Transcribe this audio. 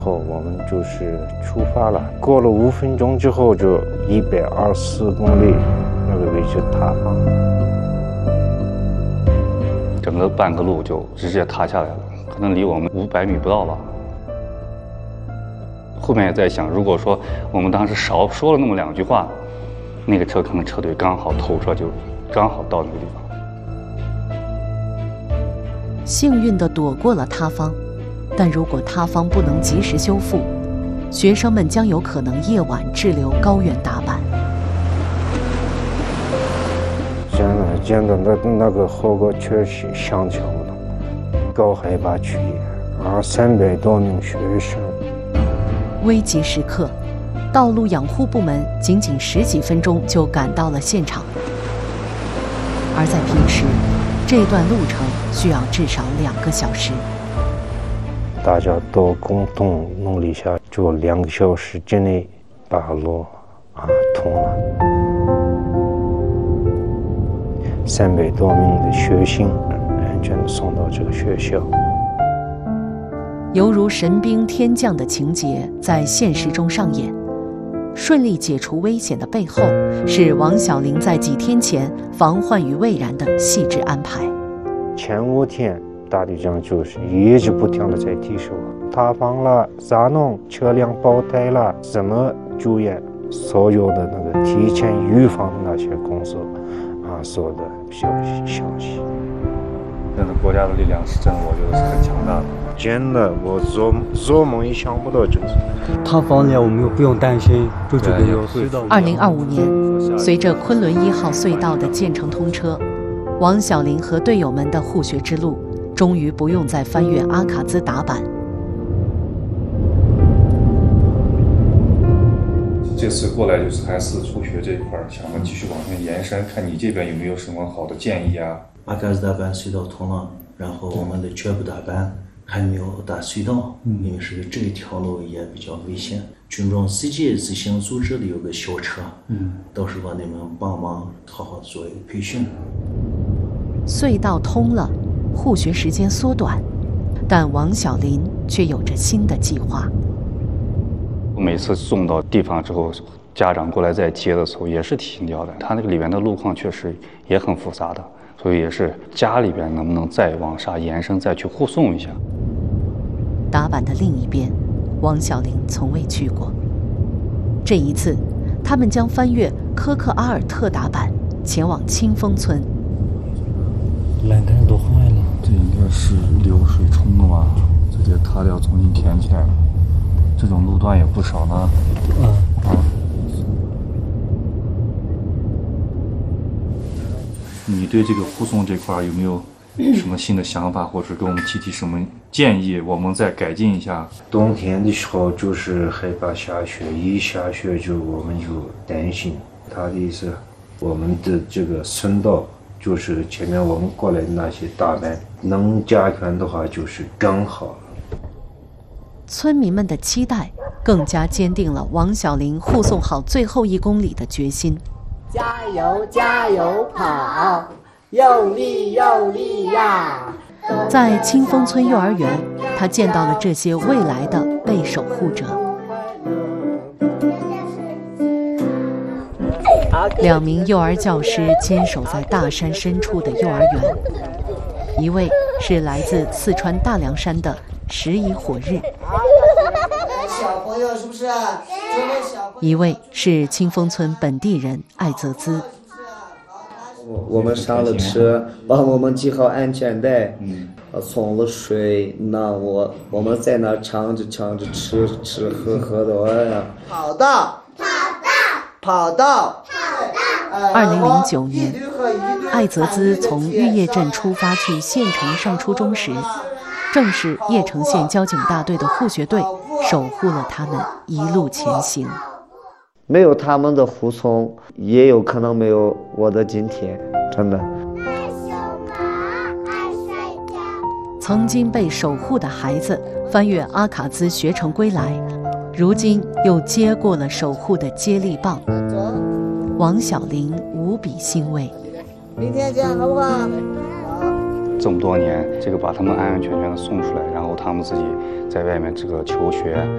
后我们就是出发了，过了5分钟之后就124公里，那个位置塌方， 整个半个路就直接塌下来了，可能离我们500米不到吧。后面也在想，如果说我们当时少说了那么2句话，那个车可能车队刚好头车就刚好到那个地方。 幸运地躲过了塌方，但如果塌方不能及时修复，学生们将有可能夜晚滞留高原达坂。 真的那个后果确实想象不到，高海拔区域，300多名学生。 危急时刻，道路养护部门仅仅10几分钟就赶到了现场，而在平时，这段路程需要至少2个小时。 大家都共同努力下，就2个小时之内把路通了。300多名的学生安全地送到这个学校。 犹如神兵天降的情节在现实中上演，顺利解除危险的背后，是王小玲在几天前防患于未然的细致安排。 前5天，大队长就是一直不停地在提示我，塌方了咋弄，车辆爆胎了怎么救援，所有的那个提前预防的那些工作做的比较详细。 真的，国家的力量是真的，我觉得是很强大的。 真的，我做梦也想不到这次。 塌方了，我们又不用担心，就这个有隧道。 2025年，随着昆仑1号隧道的建成通车，王小玲和队友们的护学之路终于不用再翻越阿卡兹达坂。 这次过来就是还是初学这一块，想要继续往上延伸，看你这边有没有什么好的建议啊？ 阿卡兹达坂隧道通了，然后我们的全部达坂还没有打隧道，因为是这一条路也比较危险。军装CG自行组织的有个小车，到时候你们帮忙好好做一个培训。 隧道通了，护学时间缩短，但王小林却有着新的计划。 每次送到地方之后，家长过来再接的时候也是提心吊胆，他那个里面的路况确实也很复杂的，所以也是家里边能不能再往上延伸，再去护送一下。 达坂的另一边，王小玲从未去过。这一次，他们将翻越科克阿尔特达坂，前往清风村。 栏杆都坏了， 这应该是流水冲的吧？直接塌掉，重新填起来了。这种路段也不少呢。你对这个护送这块有没有什么新的想法，或者给我们提什么建议，我们再改进一下？ 冬天的时候就是害怕下雪，一下雪就我们就担心。他的意思，我们的这个村道就是前面我们过来的那些大板，能加宽的话就是更好。 村民们的期待更加坚定了王小玲护送好最后1公里的决心。 加油加油跑，用力用力呀！ 在清风村幼儿园，他见到了这些未来的被守护者。2名幼儿教师坚守在大山深处的幼儿园，一位是来自四川大凉山的石乙火日， 小朋友是不是？ 一位是清风村本地人艾泽兹。 我们上了车，帮我们系好安全带，冲了水，那我们在那唱着吃喝的，哎呀， 跑道 2009年，艾泽兹从玉叶镇出发去县城上初中时，正是叶城县交警大队的护学队守护了他们一路前行。 没有他们的护送，也有可能没有我的今天，真的。 曾经被守护的孩子翻越阿卡兹学成归来，如今又接过了守护的接力棒。王小玲无比欣慰。 明天见，好不好？ 这么多年，这个把他们安安全全的送出来，然后他们自己在外面这个求学，